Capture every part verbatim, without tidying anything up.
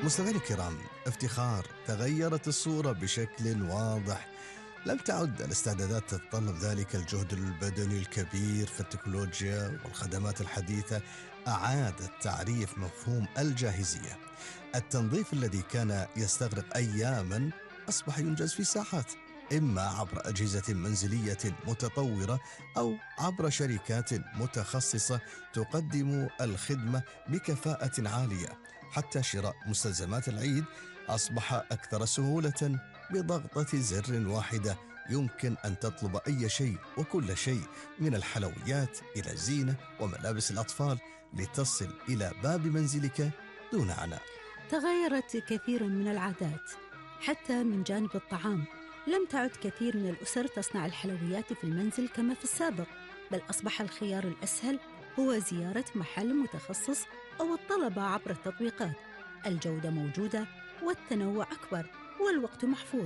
مستمعينا الكرام، افتخار تغيرت الصورة بشكل واضح. لم تعد الاستعدادات تتطلب ذلك الجهد البدني الكبير، في التكنولوجيا والخدمات الحديثة أعادت تعريف مفهوم الجاهزية. التنظيف الذي كان يستغرق أياماً أصبح ينجز في ساعات، إما عبر أجهزة منزلية متطورة أو عبر شركات متخصصة تقدم الخدمة بكفاءة عالية. حتى شراء مستلزمات العيد أصبح أكثر سهولة، بضغطة زر واحدة يمكن أن تطلب أي شيء وكل شيء، من الحلويات إلى الزينة وملابس الأطفال، لتصل إلى باب منزلك دون عناء. تغيرت كثير من العادات حتى من جانب الطعام. لم تعد كثير من الأسر تصنع الحلويات في المنزل كما في السابق، بل أصبح الخيار الأسهل هو زيارة محل متخصص أو الطلب عبر التطبيقات. الجودة موجودة والتنوع أكبر والوقت محفوظ،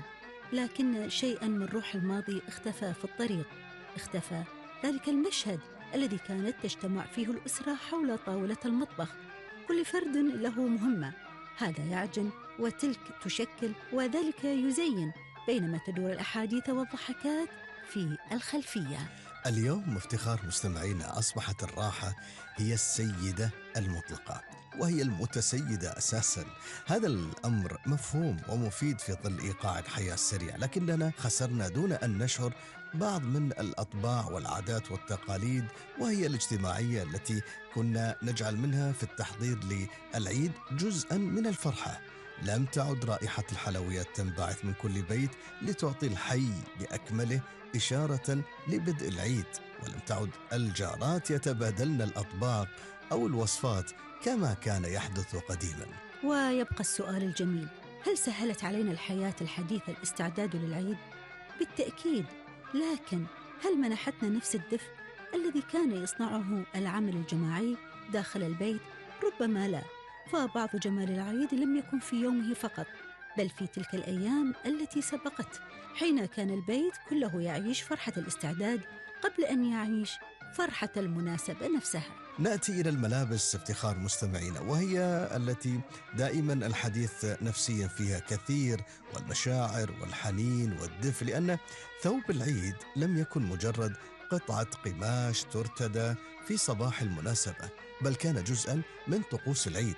لكن شيئاً من روح الماضي اختفى في الطريق. اختفى ذلك المشهد الذي كانت تجتمع فيه الأسرة حول طاولة المطبخ، كل فرد له مهمة، هذا يعجن وتلك تشكل وذلك يزين، بينما تدور الأحاديث والضحكات في الخلفية. اليوم افتخار مستمعينا أصبحت الراحة هي السيدة المطلقة، وهي المتسيدة أساساً. هذا الأمر مفهوم ومفيد في ظل إيقاع الحياة السريع، لكننا خسرنا دون أن نشعر بعض من الأطباع والعادات والتقاليد، وهي الاجتماعية التي كنا نجعل منها في التحضير للعيد جزءاً من الفرحة. لم تعد رائحة الحلويات تنبعث من كل بيت لتعطي الحي بأكمله إشارة لبدء العيد، ولم تعد الجارات يتبادلن الأطباق أو الوصفات كما كان يحدث قديما. ويبقى السؤال الجميل: هل سهلت علينا الحياة الحديثة الاستعداد للعيد؟ بالتأكيد، لكن هل منحتنا نفس الدفء الذي كان يصنعه العمل الجماعي داخل البيت؟ ربما لا، فبعض جمال العيد لم يكن في يومه فقط، بل في تلك الأيام التي سبقت، حين كان البيت كله يعيش فرحة الاستعداد قبل أن يعيش فرحة المناسبة نفسها. نأتي إلى الملابس افتخار مستمعين، وهي التي دائما الحديث نفسيا فيها كثير، والمشاعر والحنين والدفء، لأن ثوب العيد لم يكن مجرد قطعة قماش ترتدى في صباح المناسبة، بل كان جزءا من طقوس العيد،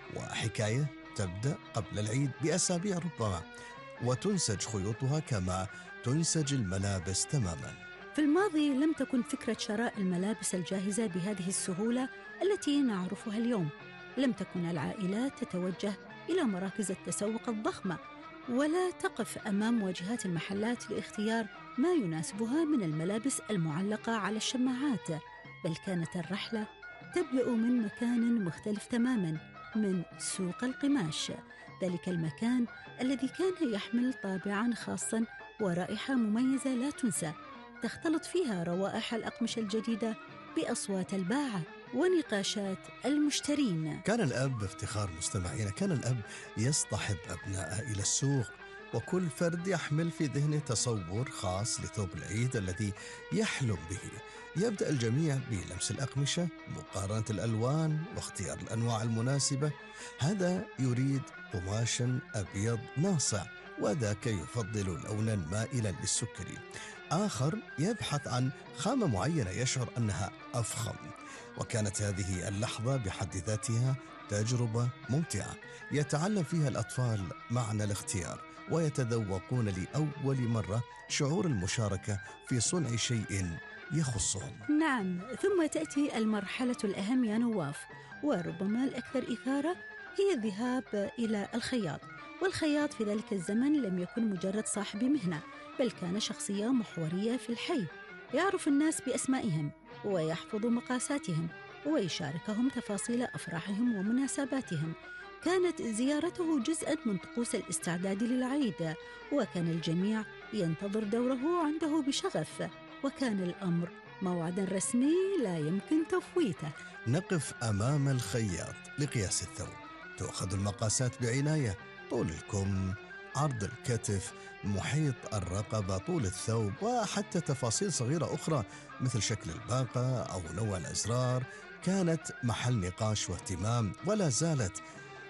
وحكاية تبدأ قبل العيد بأسابيع ربما، وتنسج خيوطها كما تنسج الملابس تماما. في الماضي لم تكن فكرة شراء الملابس الجاهزة بهذه السهولة التي نعرفها اليوم. لم تكن العائلات تتوجه إلى مراكز التسوق الضخمة، ولا تقف أمام واجهات المحلات لاختيار ما يناسبها من الملابس المعلقة على الشماعات، بل كانت الرحلة تبدأ من مكان مختلف تماما، من سوق القماش، ذلك المكان الذي كان يحمل طابعا خاصا ورائحة مميزة لا تنسى، تختلط فيها روائح الأقمشة الجديدة بأصوات الباعة ونقاشات المشترين. كان الأب افتخار مستمعين، كان الأب يصطحب أبنائه إلى السوق، وكل فرد يحمل في ذهنه تصور خاص لثوب العيد الذي يحلم به. يبدأ الجميع بلمس الأقمشة، مقارنة الألوان واختيار الأنواع المناسبة. هذا يريد قماشا أبيض ناصع، وذاك يفضل لونا مائلا للسكري. آخر يبحث عن خامة معينة يشعر أنها أفخم. وكانت هذه اللحظة بحد ذاتها تجربة ممتعة يتعلم فيها الأطفال معنى الاختيار، ويتذوقون لأول مرة شعور المشاركة في صنع شيء يخصهم. نعم، ثم تأتي المرحلة الأهم يا نواف، وربما الأكثر إثارة، هي الذهاب إلى الخياط. والخياط في ذلك الزمن لم يكن مجرد صاحب مهنة، بل كان شخصية محورية في الحي، يعرف الناس بأسمائهم ويحفظ مقاساتهم ويشاركهم تفاصيل أفراحهم ومناسباتهم. كانت زيارته جزءاً من طقوس الاستعداد للعيد، وكان الجميع ينتظر دوره عنده بشغف، وكان الأمر موعداً رسمي لا يمكن تفويته. نقف أمام الخياط لقياس الثوب، تأخذ المقاسات بعناية، طول الكم، عرض الكتف، محيط الرقبة، طول الثوب، وحتى تفاصيل صغيرة أخرى مثل شكل الباقة أو نوع الأزرار كانت محل نقاش واهتمام، ولا زالت.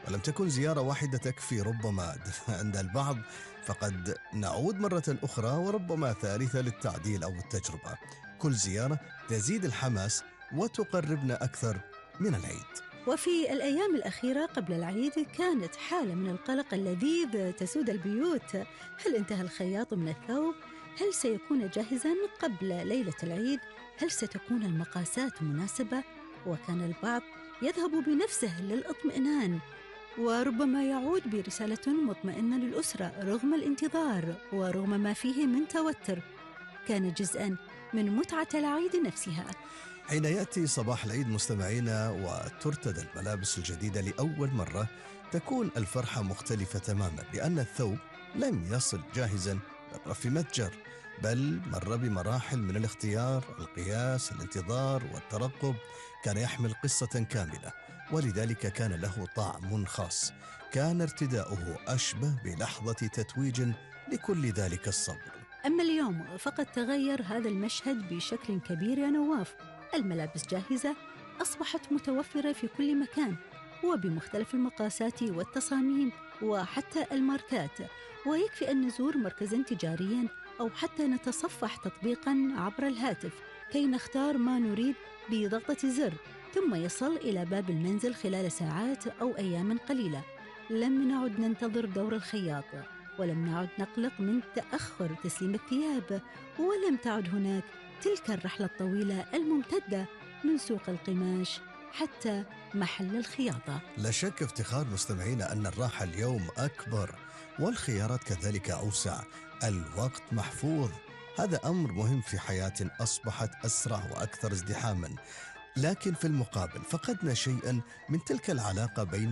ولم تكن زيارة واحدة تكفي ربما عند البعض، فقد نعود مرة أخرى وربما ثالثة للتعديل أو التجربة. كل زيارة تزيد الحماس وتقربنا أكثر من العيد. وفي الأيام الأخيرة قبل العيد كانت حالة من القلق اللذيذ تسود البيوت. هل انتهى الخياط من الثوب؟ هل سيكون جاهزاً قبل ليلة العيد؟ هل ستكون المقاسات مناسبة؟ وكان البعض يذهب بنفسه للإطمئنان، وربما يعود برسالة مطمئنة للأسرة رغم الانتظار ورغم ما فيه من توتر. كان جزءاً من متعة العيد نفسها. حين يأتي صباح العيد مستمعينا وترتدى الملابس الجديدة لأول مرة، تكون الفرحة مختلفة تماما، لأن الثوب لم يصل جاهزا من رف متجر، بل مر بمراحل من الاختيار، القياس، الانتظار والترقب. كان يحمل قصة كاملة، ولذلك كان له طعم خاص. كان ارتداؤه أشبه بلحظة تتويج لكل ذلك الصبر. أما اليوم فقد تغير هذا المشهد بشكل كبير يا نواف. الملابس جاهزة، أصبحت متوفرة في كل مكان وبمختلف المقاسات والتصاميم وحتى الماركات، ويكفي أن نزور مركزاً تجارياً أو حتى نتصفح تطبيقاً عبر الهاتف كي نختار ما نريد بضغطة زر، ثم يصل إلى باب المنزل خلال ساعات أو أيام قليلة. لم نعد ننتظر دور الخياط، ولم نعد نقلق من تأخر تسليم الثياب، ولم تعد هناك تلك الرحلة الطويلة الممتدة من سوق القماش حتى محل الخياطة. لا شك افتخار مستمعينا أن الراحة اليوم أكبر والخيارات كذلك أوسع، الوقت محفوظ. هذا أمر مهم في حياة أصبحت أسرع وأكثر ازدحاما، لكن في المقابل فقدنا شيئا من تلك العلاقة بين